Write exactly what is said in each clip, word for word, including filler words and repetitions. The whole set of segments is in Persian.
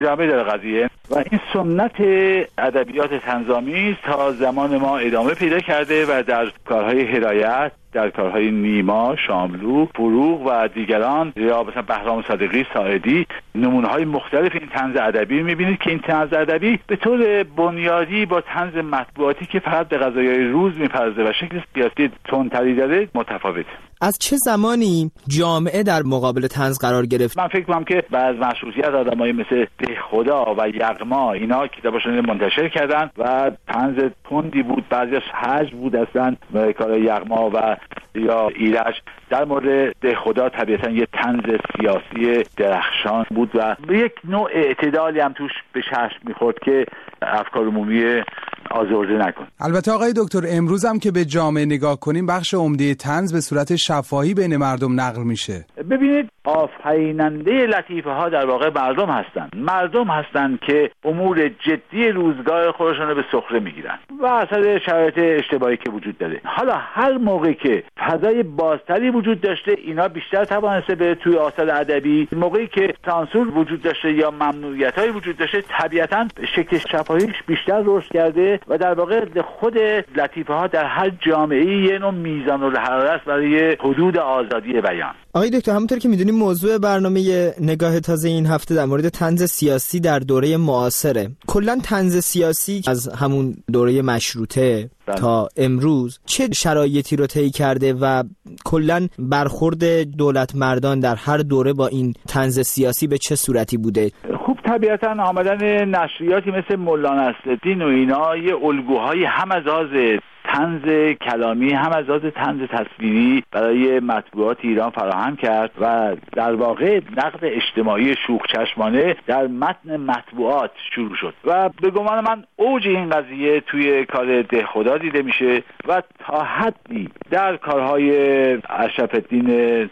جنبه داره قضیه و این سنت ادبیات طنزآمیز تا زمان ما ادامه پیدا کرده و در کارهای هدایت، در کارهای نیما، شاملو، فروغ و دیگران یا مثلا بهرام صادقی، ساعدی نمونه‌های مختلف این طنز ادبی می‌بینید که این طنز ادبی به طور بنیادی با طنز مطبوعاتی که فقط به قضایای روز می‌پردازه و شکل سیاسی تندتری داره متفاوته. از چه زمانی جامعه در مقابل طنز قرار گرفت؟ من فکر می‌کنم که بعض مشروطیت آدمایی مثل دهخدا و یغما اینا کتاباشون منتشر کردن و طنز تندی بود، بعضیش هجو بود اصلا کار یغما و یا ایرج. در مورد دهخدا طبیعتا یه طنز سیاسی درخشان بود و یک نوع اعتدالی هم توش به چشم می‌خورد که افکار عمومی آزرده نکن. البته آقای دکتر امروز هم که به جامعه نگاه کنیم بخش عمده طنز به صورت شفاهی بین مردم نقل میشه. ببینید آفریننده لطیفه ها در واقع مردم هستن. مردم هستن که امور جدی روزگار خودشون رو به سخره میگیرن و اثر شرایط اشتباهی که وجود داره. حالا هر موقع که فضای بازتری وجود داشته اینا بیشتر توانسته به توی آثار ادبی، موقعی که سانسور وجود داشته یا ممنوعیت‌های وجود داشته طبیعتاً شکل شفاهیش بیشتر رشد کرده و در واقع خود لطیفه ها در هر جامعه‌ای یه نوع میزان الحرارت برای حدود آزادی بیان. آقای دکتر همونطور که میدونیم موضوع برنامه نگاه تازه این هفته در مورد طنز سیاسی در دوره معاصره. کلا طنز سیاسی از همون دوره مشروطه بله. تا امروز چه شرایطی رو طی کرده و کلا برخورد دولت مردان در هر دوره با این طنز سیاسی به چه صورتی بوده؟ خوب طبیعتاً آمدن نشریاتی مثل مولا نصرالدین و اینا یه الگوهای هم از لحاظ طنز کلامی هم از لحاظ طنز تصویری برای مطبوعات ایران فراهم کرد و در واقع نقد اجتماعی شوخ چشمانه در متن مطبوعات شروع شد و به گمان من اوج این قضیه توی کار دهخدا دیده میشه و تا حدی در کارهای اشرف‌الدین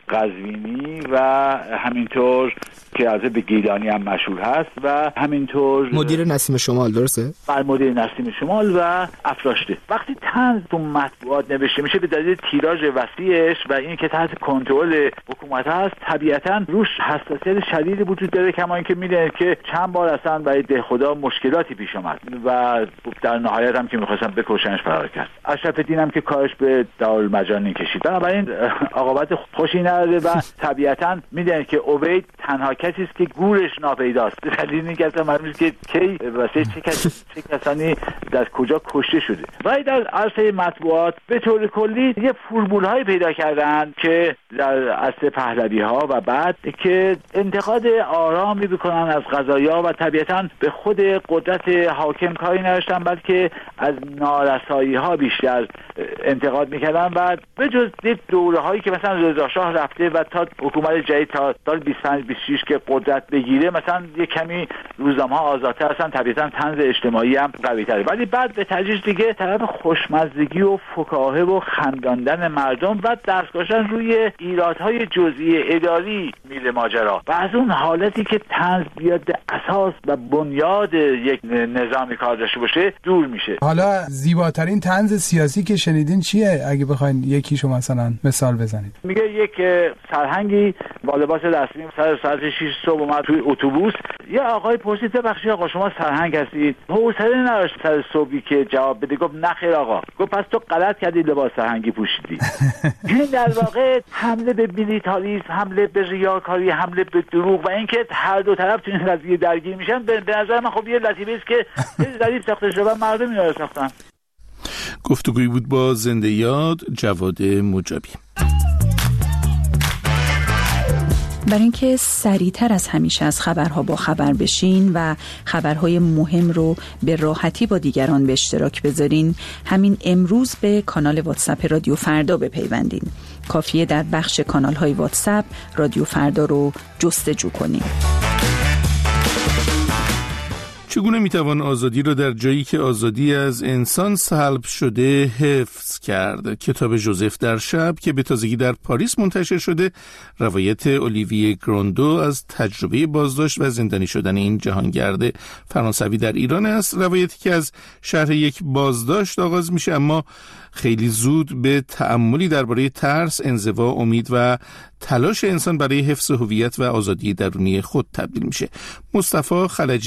قزوینی و همینطور که از به گیلانی هم مشهور هست و همینطور مدیر نسیم شمال، درسته؟ بر مدیر نسیم شمال و افراشته. وقتی طنز تو مطبوعات نوشته میشه به دلیل تیراژ وسیعش و این که تحت کنترل حکومت هست طبیعتاً روش حساسیت شدیدی وجود داره، کما اینکه میدونید که چند بار اصلا برای دهخدا مشکلاتی پیش اومد و در نهایت هم که میخواستن بکشنش فرار کرد. اشرف‌الدین هم که کارش به دارالمجانین کشید. بنابراین عاقبت خوشی نداره و طبیعتاً میدونید که عبید تنها کسی است که گورش ناپیداست. دلیل اینکه اصلا معلومه که کی واسه چه کسی چه کسانی در کجا کشته شده. و در عرصه مطبوعات به طور کلی یه فرمول‌های پیدا کردن که در عصر پهلوی ها و بعد که انتقاد آرامی بکنن از قضایا و طبیعتاً به خود قدرت حاکم کاری نداشتن بلکه از نارسایی ها بیشتر انتقاد میکردن و به جز دوره هایی که مثلا رضا شاه رفته و تا حکومت جدید تا سال بیست و پنج بیست و شش که قدرت بگیره مثلا یه کمی روزنامه‌ها آزادتر هستن، طبیعتاً طنز اجتماعی هم قوی‌تره، ولی بعد به تدریج دیگه طرف خوشمزدگی و فکاهه و خنداندن مردم و دست گذاشتن روی ایرادهای جزئی اداری میره ماجرا و از اون حالتی که طنز بیاد به اساس و بنیاد یک نظامی کار داشته باشه دور میشه. حالا زیباترین طنز سیاسی که شنیدین چیه؟ اگه بخواید یکیشو مثلا مثال بزنید. میگه یک سرهنگی با لباس رسمی سر ساعت شش صبح اومد توی اتوبوس، یه آقای پرسید ببخشید آقا شما سرهنگ هستید؟ حوصله نداشت سر صبحی که جواب بده، گفت نه خیر آقا. گفت پس تو غلط کردی لباس سرهنگی پوشیدی. این در واقع حمله به میلیتاریسم، حمله به ریاکاری، حمله به دروغ و اینکه هر دو طرف تو این قضیه درگیر میشن به نظر من خب یه لطیفه است که ظریف ساخته شده و مردم اینا رو ساختن. گفتگویی بود با زنده یاد جواد مجابی. برای اینکه سریعتر از همیشه از خبرها با خبر بشین و خبرهای مهم رو به راحتی با دیگران به اشتراک بذارین، همین امروز به کانال واتساپ رادیو فردا بپیوندین. کافیه در بخش کانال‌های واتساپ رادیو فردا رو جستجو کنین. چگونه میتوان آزادی را در جایی که آزادی از انسان سلب شده حفظ کرد؟ کتاب ژوزف در شب که به تازگی در پاریس منتشر شده، روایت اولیویه گراندو از تجربه بازداشت و زندانی شدن این جهانگرد فرانسوی در ایران است. روایتی که از شرح یک بازداشت آغاز میشه، اما خیلی زود به تأملی درباره ترس، انزوا، امید و تلاش انسان برای حفظ هویت و آزادی درونی خود تبدیل میشه. مصطفی خلجی